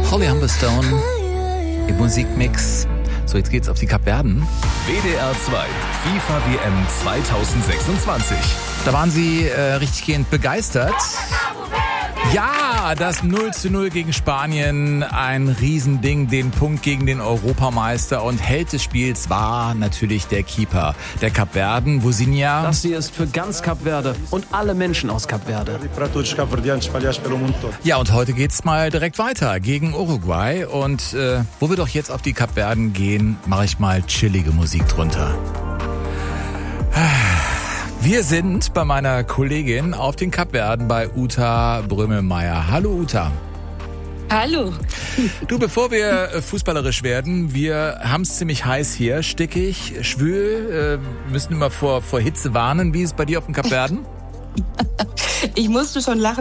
Holly Humberstone im Musikmix. So, jetzt geht's auf die Kapverden. WDR 2, FIFA WM 2026. Da waren Sie richtiggehend begeistert. Ja, das 0:0 gegen Spanien, ein Riesending, den Punkt gegen den Europameister, und Held des Spiels war natürlich der Keeper der Kapverden, Vozinha. Das hier ist für ganz Kap Verde und alle Menschen aus Kap Verde. Ja, und heute geht's mal direkt weiter gegen Uruguay, und wo wir doch jetzt auf die Kapverden gehen, mache ich mal chillige Musik drunter. Wir sind bei meiner Kollegin auf den Kapverden bei Uta Brömelmeier. Hallo Uta. Hallo. Du, bevor wir fußballerisch werden, wir haben es ziemlich heiß hier, stickig, schwül, müssen immer vor Hitze warnen. Wie ist es bei dir auf den Kapverden? Ich musste schon lachen,